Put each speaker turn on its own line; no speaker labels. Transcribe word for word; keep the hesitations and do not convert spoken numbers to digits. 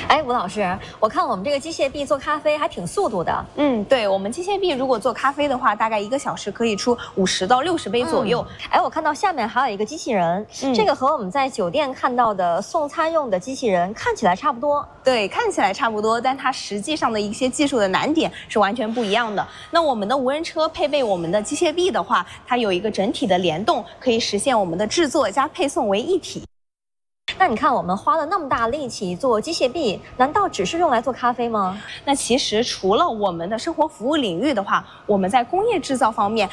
哎，吴老师，我看我们这个机械臂做咖啡还挺速度的。
嗯，对，我们机械臂如果做咖啡的话，大概一个小时可以出五十到六十杯左右。
嗯、哎，我看到下面还有一个机器人，嗯、这个和我们在酒店看到的送餐用的机器人看起来差不多。
对，看起来差不多，但它实际上的一些技术的难点是完全不一样的。那我们的无人车配备我们的机械臂的话，它有一个整体的联动，可以实现我们的制作加配送为一体。
那你看，我们花了那么大力气做机械臂，难道只是用来做咖啡吗？
那其实除了我们的生活服务领域的话，我们在工业制造方面